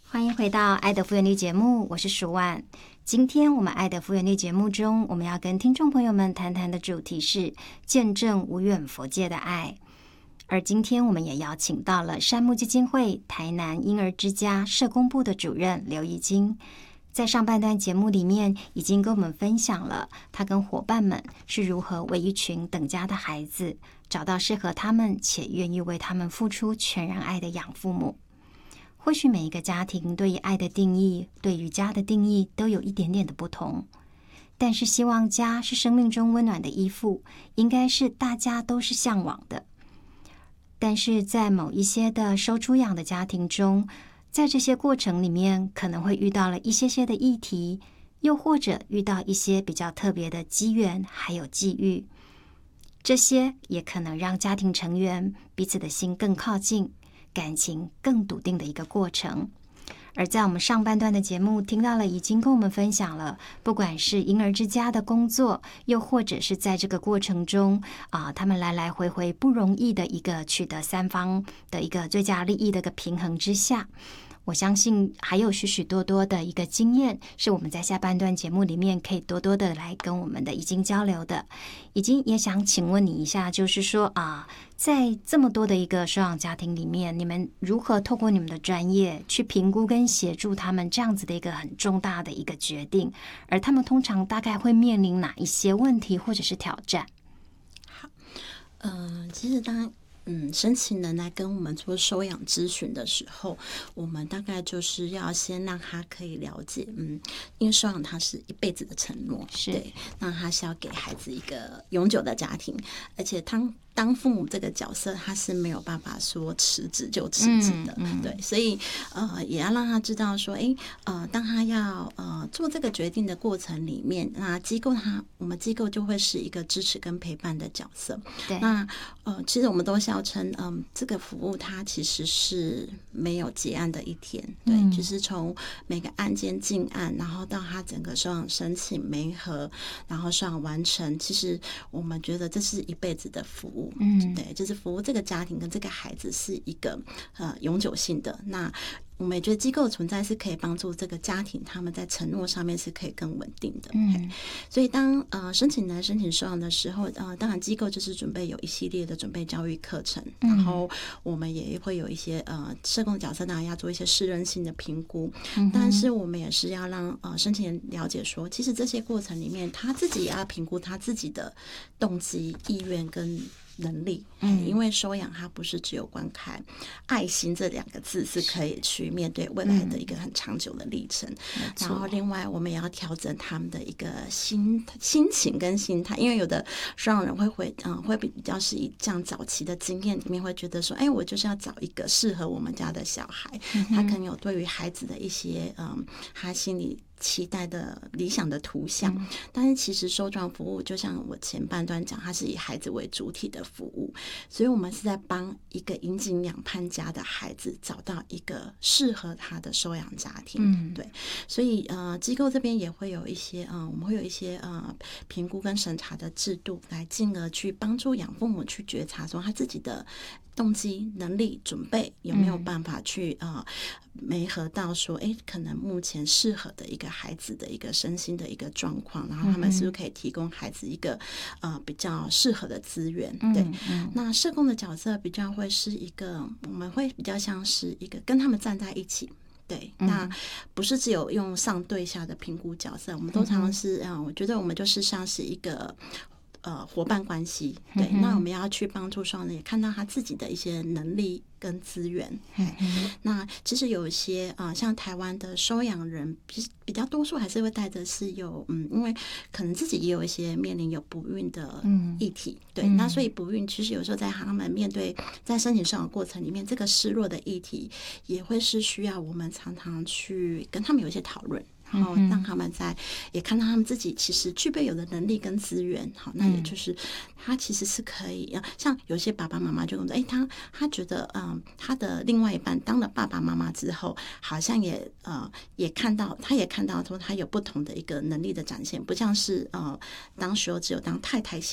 欢迎回到爱的复原力节目，我是舒万。今天我们爱的复原力节目中，我们要跟听众朋友们谈谈的主题是见证无远弗届的爱。而今天我们也邀请到了善牧基金会台南婴儿之家社工部的主任刘怡菁，在上半段节目里面已经跟我们分享了他跟伙伴们是如何为一群等家的孩子找到适合他们且愿意为他们付出全然爱的养父母。或许每一个家庭对于爱的定义，对于家的定义都有一点点的不同，但是希望家是生命中温暖的依附，应该是大家都是向往的。但是在某一些的收出养的家庭中，在这些过程里面可能会遇到了一些的议题，又或者遇到一些比较特别的机缘还有际遇，这些也可能让家庭成员彼此的心更靠近，感情更笃定的一个过程。而在我们上半段的节目听到了已经跟我们分享了，不管是婴儿之家的工作，又或者是在这个过程中他们来来回回不容易的一个取得三方的一个最佳利益的一个平衡之下，我相信还有许许多多的一个经验是我们在下半段节目里面可以多多的来跟我们的怡菁交流的。怡菁也想请问你一下，就是说在这么多的一个收养家庭里面，你们如何透过你们的专业去评估跟协助他们这样子的一个很重大的一个决定，而他们通常大概会面临哪一些问题或者是挑战？ 好，其实当申请人来跟我们做收养咨询的时候，我们大概就是要先让他可以了解，因为收养他是一辈子的承诺，对，那他是要给孩子一个永久的家庭，而且当父母这个角色，他是没有办法说辞职就辞职的，对，所以也要让他知道说，当他要做这个决定的过程里面，那我们机构就会是一个支持跟陪伴的角色。 对， 那其实我们都笑称，这个服务它其实是没有结案的一天，对，就是从每个案件进案，然后到他整个收养申请媒合，然后收养完成，其实我们觉得这是一辈子的服务。对，就是服务这个家庭跟这个孩子是一个永久性的。那我们也觉得机构的存在是可以帮助这个家庭，他们在承诺上面是可以更稳定的。所以当申请来申请收养的时候，当然机构就是准备有一系列的准备教育课程，然后我们也会有一些社工的角色，当然要做一些适任性的评估，但是我们也是要让申请人了解说，其实这些过程里面他自己也要评估他自己的动机、意愿跟能力，因为收养它不是只有光看爱心这两个字是可以去面对未来的一个很长久的历程，然后另外我们也要调整他们的一个心情跟心态，因为有的收养人会比较是以这样早期的经验里面会觉得说，我就是要找一个适合我们家的小孩，他可能有对于孩子的一些他心里期待的理想的图像，但是其实收养服务就像我前半段讲，它是以孩子为主体的服务，所以我们是在帮一个引颈两盼家的孩子找到一个适合他的收养家庭。对，所以机构这边也会有一些我们会有一些评估跟审查的制度，来进而去帮助养父母去觉察说他自己的动机、能力、准备有没有办法去媒合到说，可能目前适合的一个孩子的一个身心的一个状况，然后他们是不是可以提供孩子一个比较适合的资源？对，那社工的角色比较会是一个，我们会比较像是一个跟他们站在一起。对，那不是只有用上对下的评估角色，我们都常常是我觉得我们就是像是一个伙伴关系，对，那我们要去帮助双人也看到他自己的一些能力跟资源。那其实有一些像台湾的收养人比较多数还是会带着是有因为可能自己也有一些面临有不孕的议题，对，那所以不孕其实有时候在他们面对在申请收养过程里面，这个失落的议题也会是需要我们常常去跟他们有一些讨论，然后让他们也看到他们自己其实具备有的能力跟资源。好，那也就是他其实是可以像有些爸爸妈妈就跟我说，他觉得他的另外一半当了爸爸妈妈之后，好像也看到说他有不同的一个能力的展现，不像是当时候只有当太太